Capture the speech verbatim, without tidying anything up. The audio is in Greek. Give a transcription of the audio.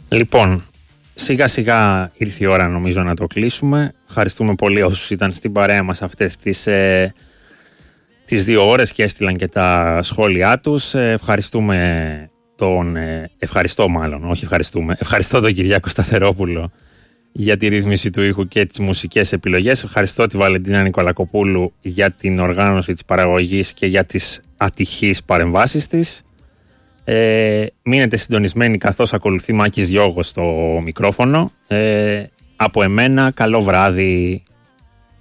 Λοιπόν, σιγά σιγά ήρθε η ώρα νομίζω να το κλείσουμε. Ευχαριστούμε πολύ όσους ήταν στην παρέα μας αυτές τις, ε, τις δύο ώρες και έστειλαν και τα σχόλιά τους. Ε, ευχαριστούμε τον... Ε, ευχαριστώ μάλλον, όχι ευχαριστούμε. Ευχαριστώ τον Κυριάκο Σταθερόπουλο για τη ρύθμιση του ήχου και τις μουσικές επιλογές. Ευχαριστώ τη Βαλεντίνα Νικολακοπούλου για την οργάνωση της παραγωγής και για τις ατυχείς παρεμβάσεις της. Ε, μείνετε συντονισμένοι καθώς ακολουθεί Μάκης Γιώγος στο μικρόφωνο. Ε, από εμένα καλό βράδυ